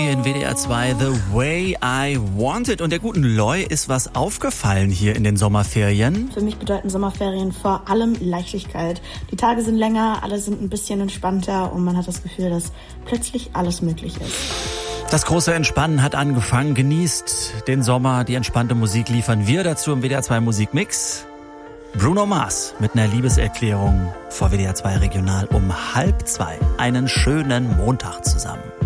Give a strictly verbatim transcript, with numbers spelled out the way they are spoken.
neu in W D R zwei, The Way I Want It. Und der guten Loy ist was aufgefallen hier in den Sommerferien. Für mich bedeuten Sommerferien vor allem Leichtigkeit. Die Tage sind länger, alle sind ein bisschen entspannter und man hat das Gefühl, dass plötzlich alles möglich ist. Das große Entspannen hat angefangen. Genießt den Sommer, die entspannte Musik liefern wir dazu im W D R zwei Musikmix. Bruno Mars mit einer Liebeserklärung vor W D R zwei Regional um halb zwei. Einen schönen Montag zusammen.